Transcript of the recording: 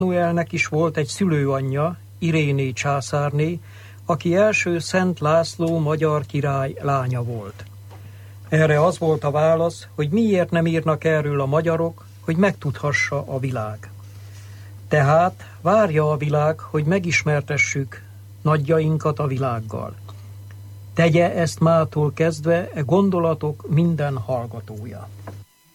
Sámuelnek is volt egy szülőanyja, Iréné császárné, aki első Szent László magyar király lánya volt. Erre az volt a válasz, hogy miért nem írnak erről a magyarok, hogy megtudhassa a világ. Tehát várja a világ, hogy megismertessük nagyjainkat a világgal. Tegye ezt mától kezdve gondolatok minden hallgatója.